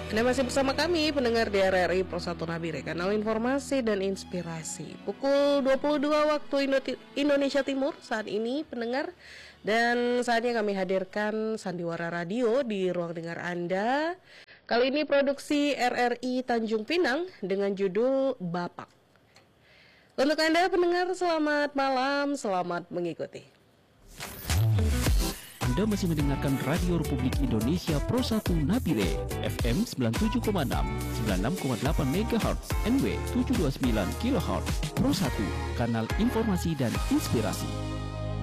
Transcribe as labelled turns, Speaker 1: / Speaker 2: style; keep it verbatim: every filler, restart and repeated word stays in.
Speaker 1: Anda masih bersama kami, pendengar di R R I Pro satu Nabire, kanal informasi dan inspirasi. Pukul dua puluh dua waktu Indo- Indonesia Timur saat ini, pendengar. Dan saatnya kami hadirkan Sandiwara Radio di ruang dengar Anda. Kali ini produksi R R I Tanjung Pinang dengan judul Bapak. Untuk Anda pendengar, selamat malam, selamat mengikuti.
Speaker 2: Anda masih mendengarkan Radio Republik Indonesia Pro satu Nabire, F M sembilan puluh tujuh koma enam, sembilan puluh enam koma delapan megahertz, N W tujuh dua sembilan kilohertz. Pro satu, kanal informasi dan inspirasi.